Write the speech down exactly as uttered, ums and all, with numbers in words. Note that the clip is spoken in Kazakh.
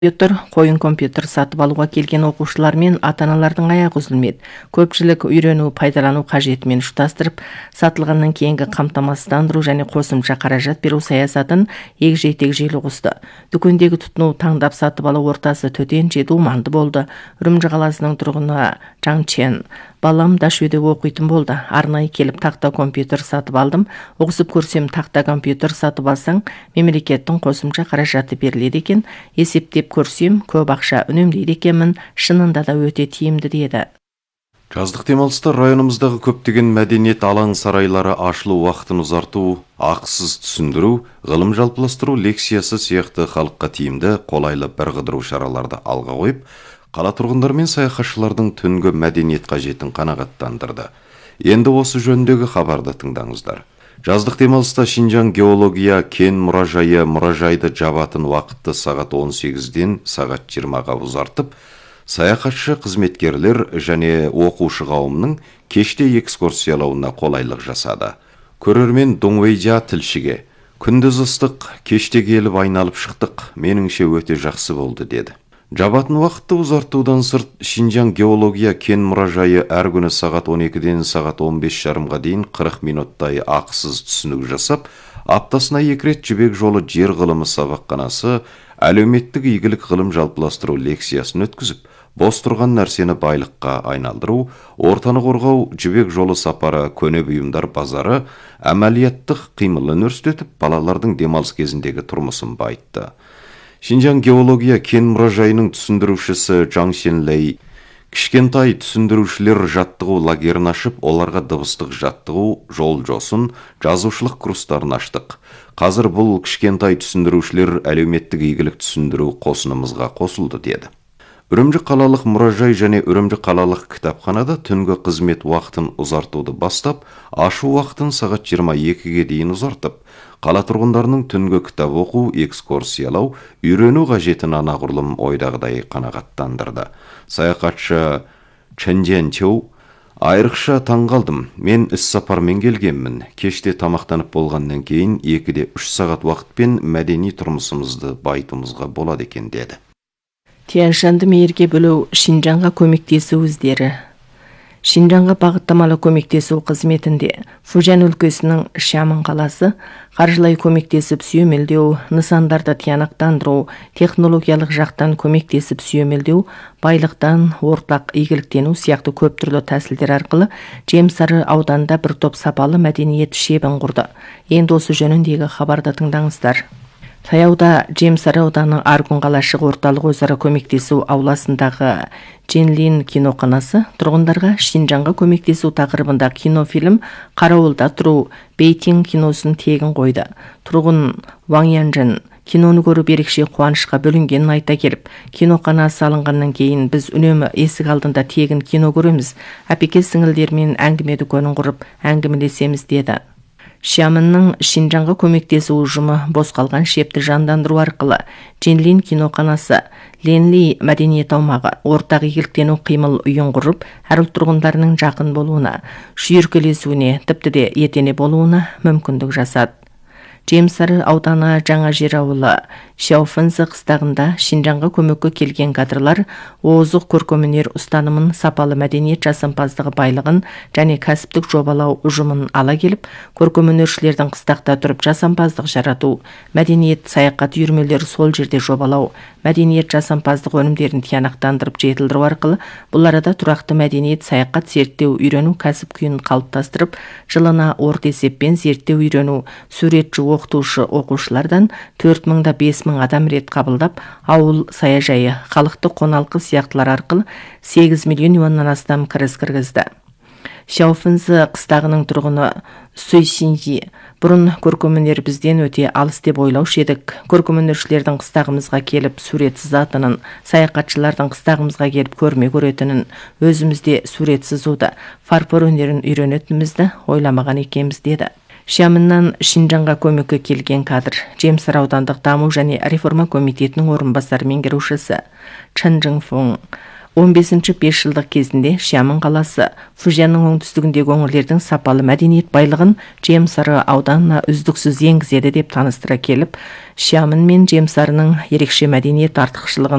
Компьютер, қойын компьютер сатып алуға келген оқушылар мен ата-аналардың аяғы үзілмеді. Көпшілік үйрену пайдалану қажетімен ұштастырып, сатылғаннан кейінгі қамтамасыздандыру және қосымша қаражат беру саясатын егжей-тегжейлі қосты. Дүкендегі тұтыну таңдап сатып алу ортасы төтенше думанды болды. Үрімжі қаласының тұрғыны Жаң Чен: балам Дашөйде оқитын болды. Арнайы келіп тақта компьютер сатып алдым. Оқысып көрсем, тақта компьютер сатып алсаң, мемлекеттің қосымша қаражаты беріледі екен. Есептеп көрсем, көп ақша үнемдейді екенмін. Шынында да өте тиімді деді. Жаздық демалыста районымыздағы көптеген мәдениет алаң сарайлары ашылу уақытын ұзарту, ақысыз түсіндіру, ғылым жалпыластыру лекциясы сияқты халыққа тиімді, қолайлы бір қыдыру шараларды алға қойып, қала тұрғындар мен саяхатшылардың түнгі мәдениет қажетін қанағаттандырды. Енді осы жөніндегі хабарды тыңдаңыздар. Жаздық демалыста Шинжаң геология кен мұражайы мұражайды жабатын уақытты сағат он сегізден сағат жиырмаға ұзартып, саяхатшы қызметкерлер және оқушы қауымның кеште экскурсиялауына қолайлық жасады. Көрермен Доңвейжа тілшіге: күндіз ыстық, кеште келіп айналып шықтық, меніңше өте жақсы болды деді. Жабатын уақытты ұзартудан сырт, Шинжаң геология кен мұражайы әр күні сағат он екіден сағат он бес жарымға дейін қырық минуттай ақысыз түсінік жасап, аптасына екі рет жібек жолы жер ғылымы сабақханасы әлеуметтік игілік ғылым жалпыластыру лекциясын өткізіп, бос тұрған нәрсені байлыққа айналдыру, ортаны қорғау, жібек жолы сапары, көне бұйымдар базары әмәлияттық қимылын өрістетіп, балалардың демалыс кезіндегі тұрмысын байытты. Шинжаң геология кен мұражайының түсіндірушісі Жаң Шенлей: кішкентай түсіндірушілер жаттығу лагерін ашып, оларға дыбыстық жаттығу, жол жосын, жазушылық курстарын аштық. Қазір бұл кішкентай түсіндірушілер әлеуметтік игілік түсіндіру қосынымызға қосылды деді. Үрімжі қалалық мұражай және Үрімжі қалалық кітапханада түнгі қызмет уақытын ұзартуды бастап, ашу уақытын сағат жиырма екіге дейін ұзартып, қала тұрғындарының түнгі кітап оқу, экскурсиялау, үйрену қажетін анағұрлым ойдағыдай қанағаттандырды. Саяхатшы Чен Чжэнчоу: айрықша таңғалдым. Мен іс сапармен келгенмін. Кеште тамақтанып болғаннан кейін екіде үш сағат уақытпен мәдени тұрмысымызды байытуымызға болады екен деді. Тяньшанды мейірге бөлу, Шинжаңға көмектесу өздері. Шинжаңға бағыттамалы көмектесу қызметінде Фужан өлкесінің Шамын қаласы қаржылай көмектесіп сүйемелдеу, нысандарды тиянақтандыру, технологиялық жақтан көмектесіп сүйемелдеу, байлықтан ортақ игіліктену сияқты көп түрлі тәсілдер арқылы Жемсары ауданында бір топ сапалы мәдениет шебін құрды. Енді осы жөніндегі хабарды тыңдаңыздар. Таяуда Жемсары ауданы Аргун қалашық орталық өзара көмектесу ауласындағы Дженлин киноқанасы тұрғындарға Шинжаңға көмектесу тақырыбында кинофильм «Қарауылда тұру» Бейтин киносын тегін қойды. Тұрғын Ваң Янжан киноны көріп ерекше қуанышқа бөлінгенін айта келіп, киноқанасы алынғаннан кейін біз үнемі есік алдында тегін кино көреміз, әпеке сіңілдермен әңгіме дүкенін құрып әңгімелесеміз деді. Шамынның Шинжаңға көмектесу ұжымы бос қалған шепті жандандыру арқылы Дженлин киноқанасы, Ленли мәдениет аумағы, ортақ игіліктену қимыл үйін құрып, әр ұлт тұрғындарының жақын болуына, шүйіркелесуіне, тіпті де етене болуына мүмкіндік жасады. Жемсары ауданы Жаңа Жер ауылы Шауфэнзі қыстағында Шинжаңға көмекке келген кадрлар озық көркемөнер ұстанымын, сапалы мәдениет жасампаздығы байлығын және кәсіптік жобалау ұжымын ала келіп, көркемөнершілердің қыстақта тұрып жасампаздық жарату, мәдениет саяхат үйірмелері сол жерде жобалау, мәдениет жасампаздық өнімдерін тиянақтандырып жетілдіру арқылы бұл арада тұрақты мәдениет саяхат зерттеу үйрену кәсіп күйін қалыптастырып, жылына орта есеппен зерттеу үйрену, суретші оқытушы оқушылардан төрт мыңда бес мың адам рет қабылдап, ауыл саяжайы, халықты қоналқы сияқтылар арқылы сегіз миллион юаннан астам кіріс кіргізді. Шауфэнзі қыстағының тұрғыны Суй Шинжи: бұрын көркемөнер бізден өте алыс деп ойлаушы едік. Көркемөнершілердің қыстағымызға келіп сурет сызатынын, саяхатшылардың қыстағымызға келіп көрме көретінін, өзімізде сурет сызуды, фарфор өнерін үйренетінімізді ойламаған екенбіз деді. Шамыннан Шинжаңға көмекке келген кадр Жемсары аудандық даму және реформа комитетінің орынбасар меңгерушісі Чын Жыңфун: он бесинчи беш жылдык кезинде Шямын каласы Фужянын оңтүстүгүндөгү өңүрлөрдүн сапалы мәдениет байлыгын Жем-Сары ауданына үздүксүз энгизеди деп тааныстыра келип, Шямын мен Жем-Сарынын ерекше мәдениет артыкчылыгын